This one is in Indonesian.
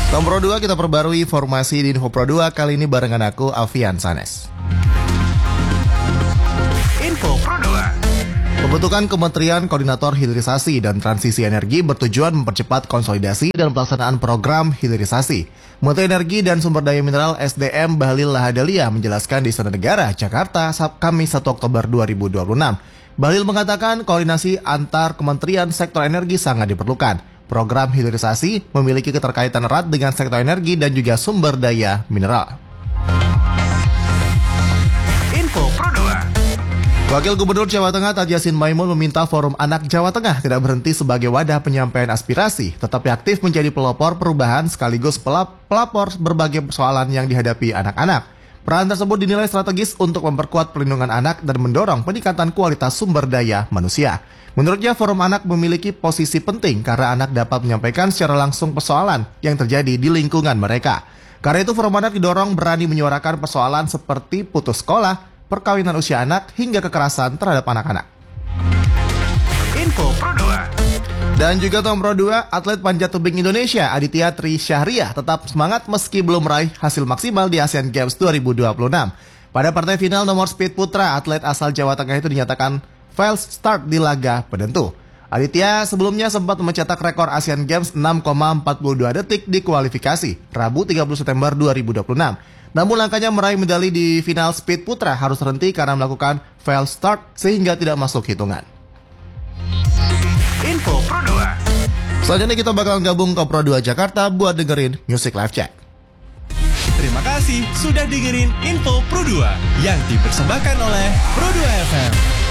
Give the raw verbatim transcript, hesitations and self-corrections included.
Tom Pro dua kita perbarui informasi di Info Pro dua kali ini barengan aku Alfian Sanes. Info Pro dua. Pembentukan Kementerian Koordinator Hilirisasi dan Transisi Energi bertujuan mempercepat konsolidasi dan pelaksanaan program hilirisasi. Menteri Energi dan Sumber Daya Mineral S D M Bahlil Lahadalia menjelaskan di Istana Negara, Jakarta, Kamis satu Oktober dua ribu dua puluh enam. Bahlil mengatakan koordinasi antar kementerian sektor energi sangat diperlukan. Program hilirisasi memiliki keterkaitan erat dengan sektor energi dan juga sumber daya mineral. Info Pro dua. Wakil Gubernur Jawa Tengah Taj Yassin Maimun meminta Forum Anak Jawa Tengah tidak berhenti sebagai wadah penyampaian aspirasi, tetapi aktif menjadi pelopor perubahan sekaligus pelapor berbagai persoalan yang dihadapi anak-anak. Peran tersebut dinilai strategis untuk memperkuat perlindungan anak dan mendorong peningkatan kualitas sumber daya manusia. Menurutnya, Forum Anak memiliki posisi penting karena anak dapat menyampaikan secara langsung persoalan yang terjadi di lingkungan mereka. Karena itu, Forum Anak didorong berani menyuarakan persoalan seperti putus sekolah, perkawinan usia anak, hingga kekerasan terhadap anak-anak. Info Pro dua. Dan juga Tom Pro dua, atlet panjat tebing Indonesia Aditya Tri Syahriah tetap semangat meski belum meraih hasil maksimal di Asian Games dua ribu dua puluh enam. Pada partai final nomor speed putra, atlet asal Jawa Tengah itu dinyatakan false start di laga penentu. Aditya sebelumnya sempat mencetak rekor Asian Games enam koma empat dua detik di kualifikasi Rabu tiga puluh September dua ribu dua puluh enam. Namun langkahnya meraih medali di final speed putra harus terhenti karena melakukan false start sehingga tidak masuk hitungan. Info Pro dua. Selanjutnya kita bakal gabung ke Pro dua Jakarta buat dengerin Music Live Check. Terima kasih sudah dengerin Info Pro dua yang dipersembahkan oleh Pro dua F M.